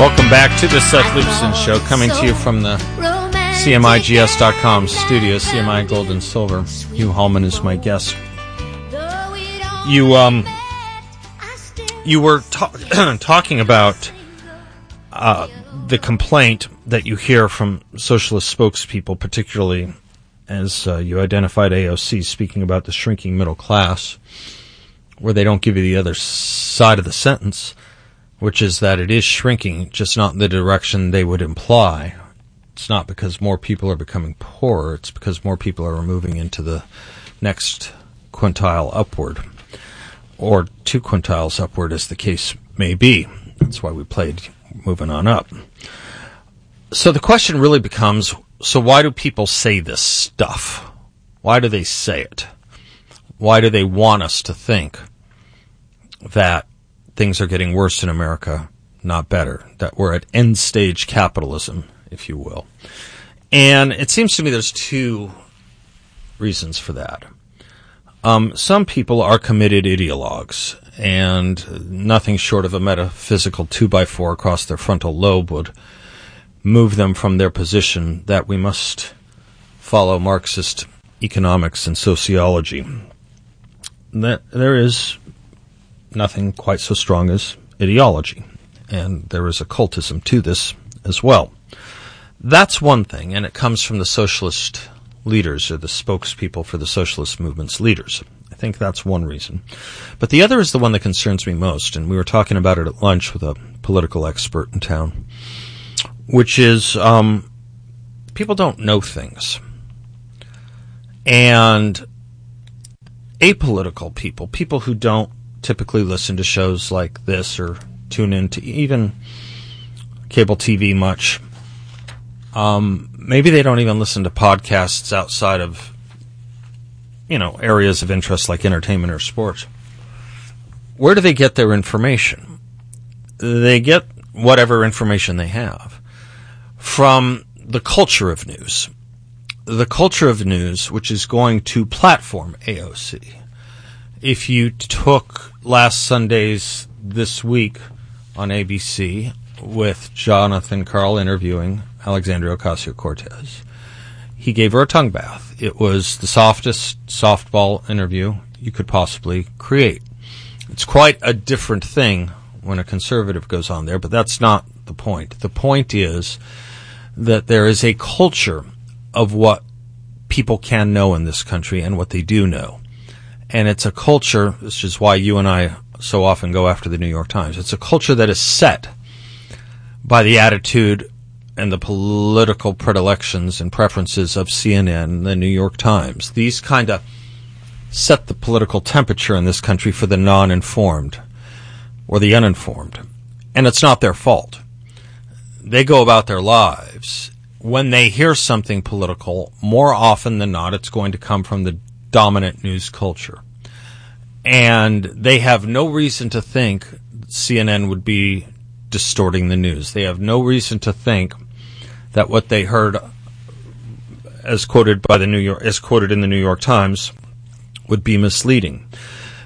Welcome back to the Seth Leibsohn Show, coming to you from the CMIGS.com studios. CMI Gold and Silver. Hugh Hallman is my guest. You were talking about the complaint that you hear from socialist spokespeople, particularly as you identified AOC speaking about the shrinking middle class, where they don't give you the other side of the sentence, which is that it is shrinking, just not in the direction they would imply. It's not because more people are becoming poorer, it's because more people are moving into the next quintile upward, or 2 quintiles upward, as the case may be. That's why we played Moving On Up. So the question really becomes, so why do people say this stuff? Why do they say it? Why do they want us to think that things are getting worse in America, not better, that we're at end stage capitalism, if you will? And it seems to me there's 2 reasons for that. Some people are committed ideologues, and nothing short of a metaphysical 2x4 across their frontal lobe would move them from their position that we must follow Marxist economics and sociology. That there is nothing quite so strong as ideology, and there is occultism to this as well. That's one thing, and it comes from the socialist leaders, or the spokespeople for the socialist movement's leaders. I think that's one reason. But the other is the one that concerns me most, and we were talking about it at lunch with a political expert in town, which is people don't know things. And apolitical people, people who don't typically listen to shows like this or tune into even cable TV much. Maybe they don't even listen to podcasts outside of, areas of interest like entertainment or sports. Where do they get their information? They get whatever information they have from the culture of news. The culture of news, which is going to platform AOC. If you took last Sunday's This Week on ABC with Jonathan Karl interviewing Alexandria Ocasio-Cortez, he gave her a tongue bath. It was the softest softball interview you could possibly create. It's quite a different thing when a conservative goes on there, but that's not the point. The point is that there is a culture of what people can know in this country and what they do know. And it's a culture, which is why you and I so often go after the New York Times. It's a culture that is set by the attitude and the political predilections and preferences of CNN and the New York Times. These kind of set the political temperature in this country for the non-informed or the uninformed. And it's not their fault. They go about their lives. When they hear something political, more often than not, it's going to come from the dominant news culture. And they have no reason to think CNN would be distorting the news. They have no reason to think that what they heard as quoted in the New York Times would be misleading.